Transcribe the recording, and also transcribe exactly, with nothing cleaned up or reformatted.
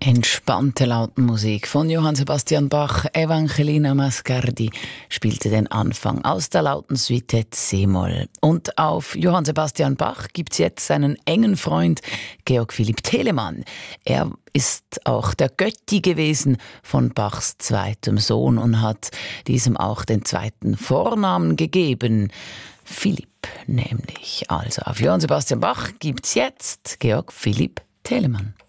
Entspannte Lautenmusik von Johann Sebastian Bach. Evangelina Mascardi spielte den Anfang aus der Lautensuite C-Moll. Und auf Johann Sebastian Bach gibt's jetzt seinen engen Freund Georg Philipp Telemann. Er ist auch der Götti gewesen von Bachs zweitem Sohn und hat diesem auch den zweiten Vornamen gegeben. Philipp nämlich. Also auf Johann Sebastian Bach gibt's jetzt Georg Philipp Telemann.